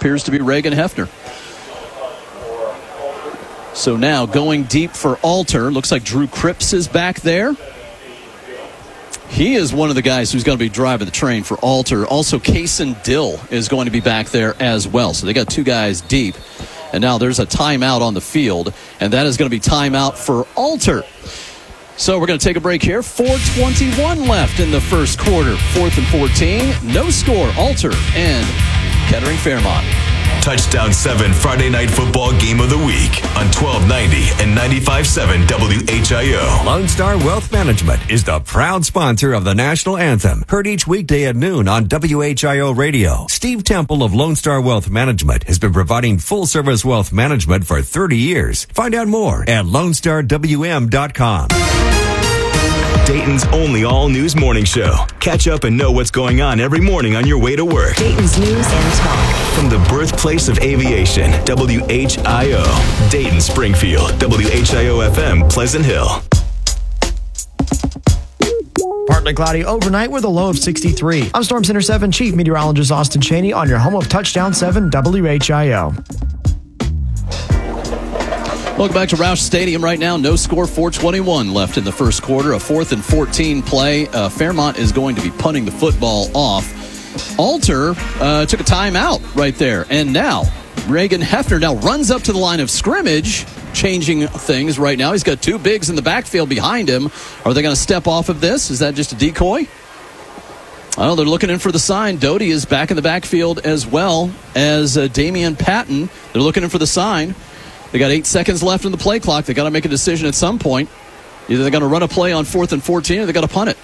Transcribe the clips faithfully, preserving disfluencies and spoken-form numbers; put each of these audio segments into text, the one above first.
appears to be Reagan Hefner. So now going deep for Alter. Looks like Drew Cripps is back there. He is one of the guys who's going to be driving the train for Alter. Also, Kaysen Dill is going to be back there as well. So they got two guys deep. And now there's a timeout on the field, and that is going to be timeout for Alter. So we're going to take a break here. four twenty-one left in the first quarter. Fourth and fourteen. No score. Alter and Kettering Fairmont. Touchdown seven Friday Night Football Game of the Week on twelve ninety and ninety-five point seven W H I O. Lone Star Wealth Management is the proud sponsor of the National Anthem. Heard each weekday at noon on W H I O Radio. Steve Temple of Lone Star Wealth Management has been providing full-service wealth management for thirty years. Find out more at lone star w m dot com. Dayton's only all-news morning show. Catch up and know what's going on every morning on your way to work. Dayton's news and talk. From the birthplace of aviation, W H I O. Dayton, Springfield, W H I O F M, Pleasant Hill. Partly cloudy overnight with a low of sixty-three. I'm Storm Center seven Chief Meteorologist Austin Cheney on your home of Touchdown seven W H I O. Welcome back to Roush Stadium right now. No score, four twenty-one left in the first quarter. A fourth and fourteen play. Uh, Fairmont is going to be punting the football off. Alter uh, took a timeout right there. And now Reagan Hefner now runs up to the line of scrimmage, changing things right now. He's got two bigs in the backfield behind him. Are they going to step off of this? Is that just a decoy? I don't know. They're looking in for the sign. Doty is back in the backfield as well as uh, Damian Patton. They're looking in for the sign. They got eight seconds left in the play clock. They got to make a decision at some point. Either they're going to run a play on fourth and fourteen or they got to punt it.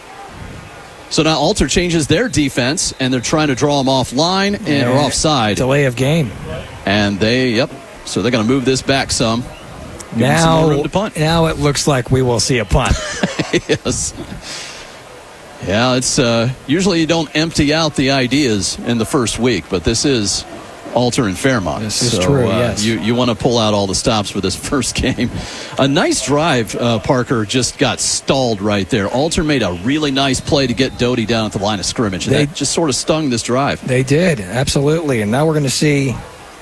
So now Alter changes their defense, and they're trying to draw them offline and yeah, or offside. Delay of game. And they, yep. So they're going to move this back some. Give now, some more room to punt. Now it looks like we will see a punt. Yes. Yeah, it's uh, usually you don't empty out the ideas in the first week, but this is Alter and Fairmont. This is so, true, uh, yes. You, you want to pull out all the stops for this first game. A nice drive, uh, Parker, just got stalled right there. Alter made a really nice play to get Doty down at the line of scrimmage. They, that just sort of stung this drive. They did, absolutely. And now we're going to see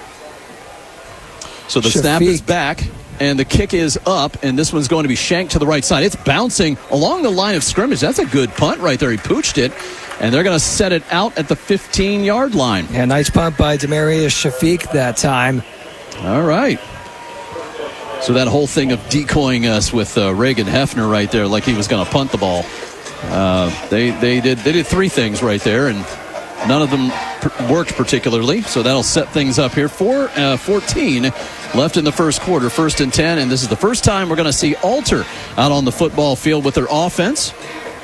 So the Shafiq. snap is back, and the kick is up, and this one's going to be shanked to the right side. It's bouncing along the line of scrimmage. That's a good punt right there. He pooched it. And they're going to set it out at the fifteen-yard line. Yeah, nice punt by Demarius Shafiq that time. All right. So that whole thing of decoying us with uh, Reagan Hefner right there, like he was going to punt the ball. Uh, they they did they did three things right there, and none of them per- worked particularly. So that'll set things up here. Four uh, fourteen left in the first quarter, first and ten, and this is the first time we're going to see Alter out on the football field with their offense.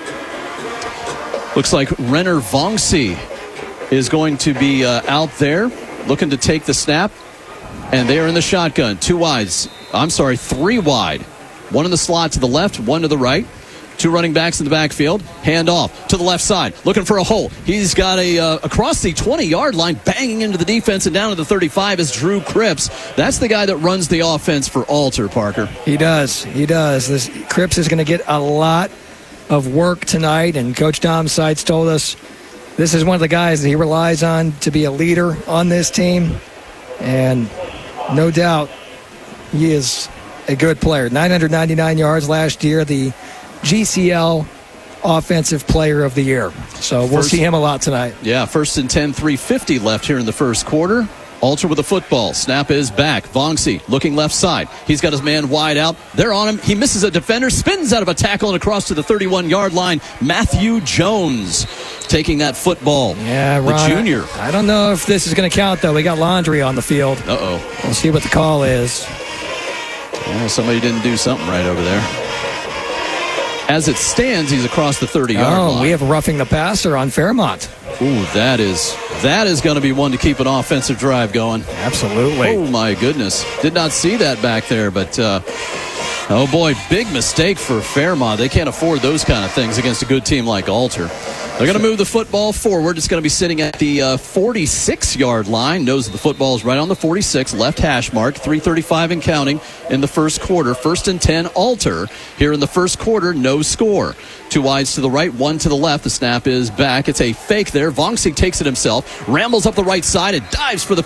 Looks like Renner Vonksy is going to be uh, out there looking to take the snap. And they are in the shotgun. Two wides. I'm sorry, three wide. One in the slot to the left, one to the right. Two running backs in the backfield. Hand off to the left side. Looking for a hole. He's got a uh, across the twenty-yard line, banging into the defense and down to the thirty-five is Drew Cripps. That's the guy that runs the offense for Alter, Parker. He does. He does. This Cripps is going to get a lot of work tonight, and Coach Dom Seitz told us this is one of the guys that he relies on to be a leader on this team, and no doubt he is a good player. nine hundred ninety-nine yards last year, the G C L Offensive Player of the Year. So we'll first, see him a lot tonight. Yeah, first and ten, three fifty left here in the first quarter. Alter with the football. Snap is back. Vonksy looking left side. He's got his man wide out. They're on him. He misses a defender, spins out of a tackle and across to the thirty-one-yard line. Matthew Jones taking that football. Yeah, the Ron, junior. I, I don't know if this is going to count, though. We got Laundry on the field. Uh-oh. We'll see what the call is. Yeah, somebody didn't do something right over there. As it stands, he's across the thirty-yard oh, line. We have roughing the passer on Fairmont. Ooh, that is that is going to be one to keep an offensive drive going. Absolutely. Oh, my goodness. Did not see that back there, but, uh, oh, boy, big mistake for Fairmont. They can't afford those kind of things against a good team like Alter. They're going to move the football forward. It's going to be sitting at the uh, forty-six-yard line. Knows that the football is right on the forty-six, left hash mark, three thirty-five and counting in the first quarter. First and ten, Alter. Here in the first quarter, no score. Two wides to the right, one to the left. The snap is back. It's a fake there. Vonksy takes it himself, rambles up the right side, and dives for the